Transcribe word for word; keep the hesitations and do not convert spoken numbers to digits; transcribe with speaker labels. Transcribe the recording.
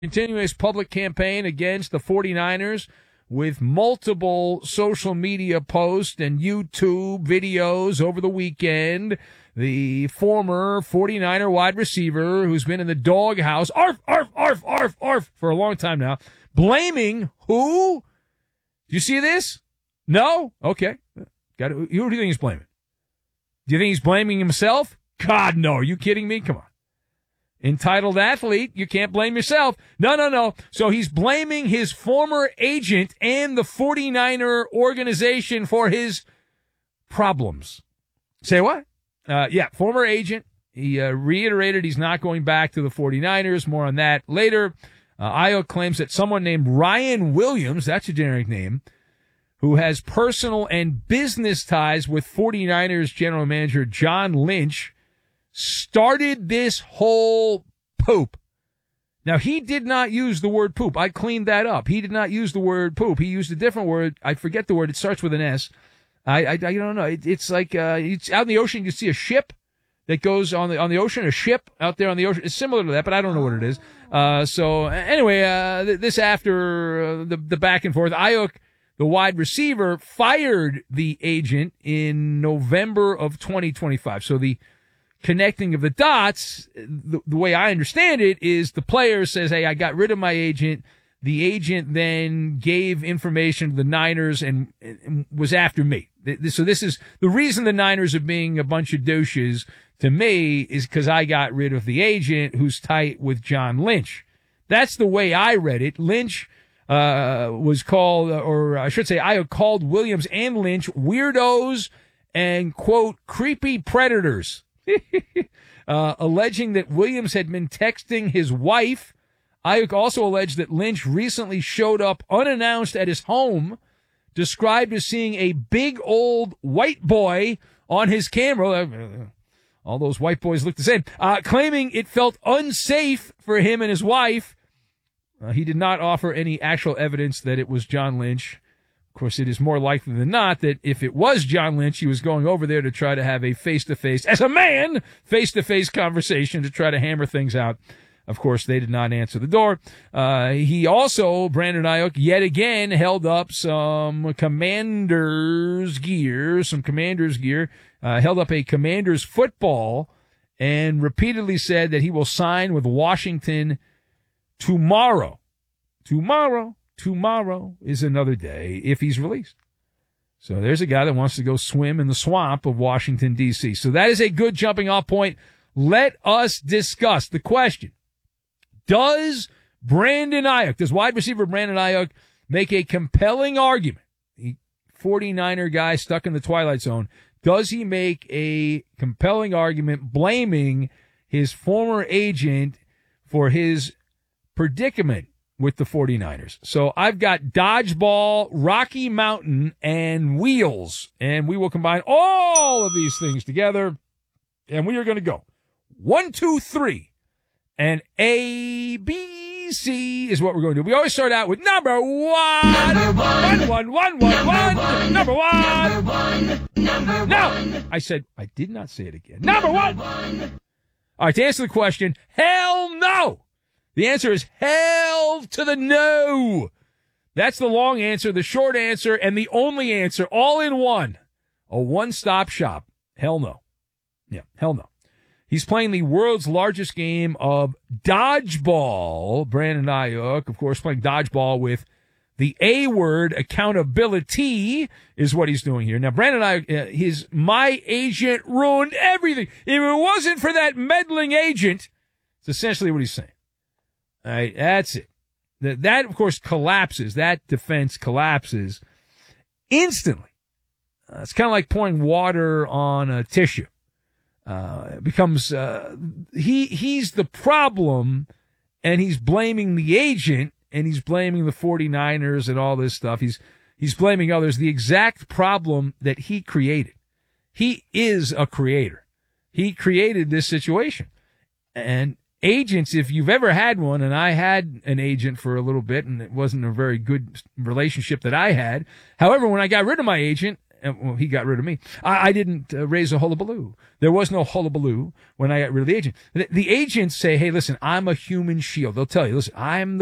Speaker 1: continuing his public campaign against the 49ers with multiple social media posts and YouTube videos over the weekend. The former 49er wide receiver who's been in the doghouse, arf, arf, arf, arf, arf, for a long time now, blaming who? Do you see this? No? Okay. Got it. Who do you think he's blaming? Do you think he's blaming himself? God, no. Are you kidding me? Come on. Entitled athlete, you can't blame yourself. No, no, no. So he's blaming his former agent and the 49er organization for his problems. Say what? Uh, yeah, former agent. He uh, reiterated he's not going back to the 49ers. More on that later. Uh, Aiyuk claims that someone named Ryan Williams, that's a generic name, who has personal and business ties with 49ers general manager John Lynch, started this whole poop. Now, he did not use the word poop. I cleaned that up. He did not use the word poop. He used a different word. I forget the word. It starts with an S. I, I, I don't know. It, it's like, uh, it's out in the ocean. You see a ship that goes on the, on the ocean, a ship out there on the ocean. It's similar to that, but I don't know what it is. Uh, so anyway, uh, this after uh, the, the back and forth, Aiyuk, the wide receiver, fired the agent in November of twenty twenty-five. So the connecting of the dots, the, the way I understand it, is the player says, hey, I got rid of my agent. The agent then gave information to the Niners and, and was after me. So this is the reason the Niners are being a bunch of douches to me is because I got rid of the agent who's tight with John Lynch. That's the way I read it. Lynch uh was called, or I should say, I called Williams and Lynch weirdos and, quote, creepy predators. uh, alleging that Williams had been texting his wife. Aiyuk also alleged that Lynch recently showed up unannounced at his home, described as seeing a big old white boy on his camera. All those white boys look the same. Uh, claiming it felt unsafe for him and his wife. Uh, he did not offer any actual evidence that it was John Lynch. Of course, it is more likely than not that if it was John Lynch, he was going over there to try to have a face-to-face, as a man, face-to-face conversation to try to hammer things out. Of course, they did not answer the door. Uh, he also, Brandon Aiyuk, yet again held up some Commanders gear, some Commanders gear, uh, held up a Commanders football and repeatedly said that he will sign with Washington tomorrow. Tomorrow. Tomorrow is another day if he's released. So there's a guy that wants to go swim in the swamp of Washington, D C. So that is a good jumping off point. Let us discuss the question. Does Brandon Aiyuk, does wide receiver Brandon Aiyuk make a compelling argument? The 49er guy stuck in the twilight zone. Does he make a compelling argument blaming his former agent for his predicament with the 49ers? So I've got Dodgeball, Rocky Mountain, and Wheels, and we will combine all of these things together, and we are going to go one, two, three, and A, B, C is what we're going to do. We always start out with number one. Number one. One, one, one, one, one. one. Number one. Number one. Number one. No, I said, I did not say it again. Number one. one. All right, to answer the question, hell no. The answer is hell to the no. That's the long answer, the short answer, and the only answer, all in one. A one-stop shop. Hell no. Yeah, hell no. He's playing the world's largest game of dodgeball. Brandon Aiyuk, of course, playing dodgeball with the A word, accountability, is what he's doing here. Now, Brandon Aiyuk, uh, his my agent ruined everything. If it wasn't for that meddling agent, it's essentially what he's saying. All right, that's it. That, that, of course, collapses. That defense collapses instantly. Uh, it's kind of like pouring water on a tissue. Uh, it becomes, uh, he, he's the problem, and he's blaming the agent, and he's blaming the 49ers and all this stuff. He's, he's blaming others. The exact problem that he created. He is a creator. He created this situation. And agents, if you've ever had one, and I had an agent for a little bit, and it wasn't a very good relationship that I had. However, when I got rid of my agent, and well, he got rid of me. I, I didn't uh, raise a hullabaloo. There was no hullabaloo when I got rid of the agent. The, the agents say, hey, listen, I'm a human shield. They'll tell you, listen, I'm the